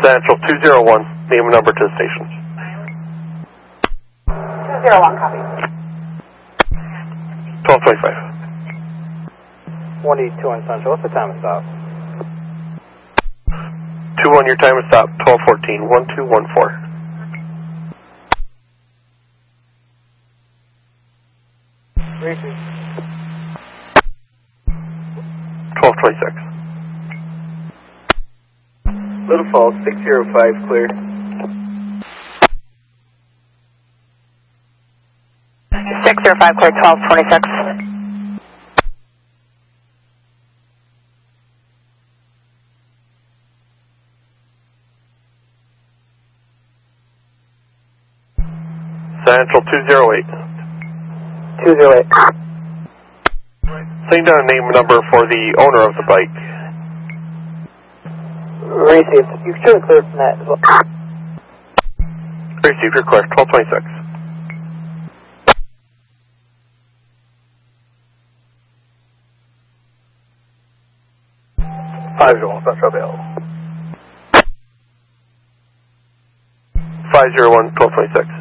Central 201, name and number to the station. 201, copy. 1225. 182 on Central. What's the time of stop? 21, your time of stop, 1214, 1214. Receive. 1226. Little Falls, 605, clear. 605, clear, 1226. Central 208. 208. Send down a name and number for the owner of the bike. Received. You should clear from that as well. Receive your clear, 1226. Central available. 501, 1226.